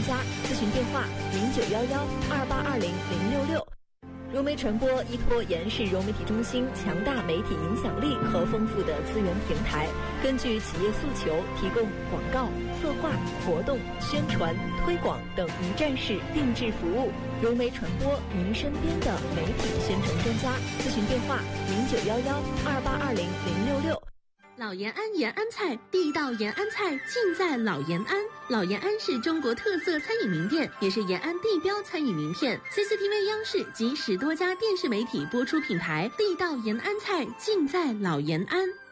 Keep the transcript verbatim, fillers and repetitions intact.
家，咨询电话零九幺幺二八二零零六六。融媒传播依托延世融媒体中心强大媒体影响力和丰富的资源平台，根据企业诉求，提供广告、策划、活动、宣传、推广等一站式定制服务。融媒传播，您身边的媒体宣传专家。咨询电话零九幺幺二八二零零六六。 老延安延安菜，地道延安菜尽在老延安。老延安是中国特色餐饮名店，也是延安地标餐饮名片。C C T V 央视及十多家电视媒体播出品牌，地道延安菜尽在老延安。